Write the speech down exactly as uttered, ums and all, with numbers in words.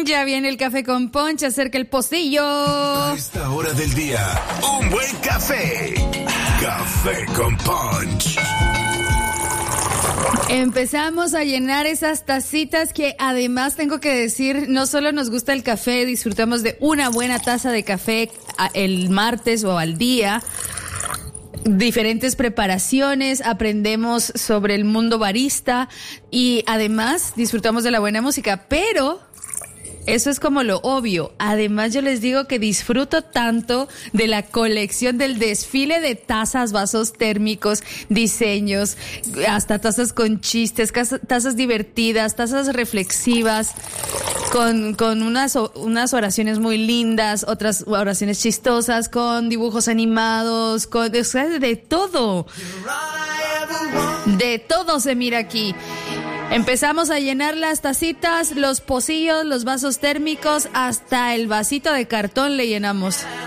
Ya viene el café con punch, acerca el pocillo. A esta hora del día, un buen café. Café con punch. Empezamos a llenar esas tacitas que además tengo que decir, no solo nos gusta el café, disfrutamos de una buena taza de café el martes o al día. Diferentes preparaciones, aprendemos sobre el mundo barista y además disfrutamos de la buena música, pero eso es como lo obvio. Además, yo les digo que disfruto tanto de la colección del desfile de tazas, vasos térmicos, diseños, hasta tazas con chistes, tazas divertidas, tazas reflexivas, con, con unas, unas oraciones muy lindas, otras oraciones chistosas, con dibujos animados, con de, de todo. De todo se mira aquí. Empezamos a llenar las tacitas, los pocillos, los vasos térmicos, hasta el vasito de cartón le llenamos.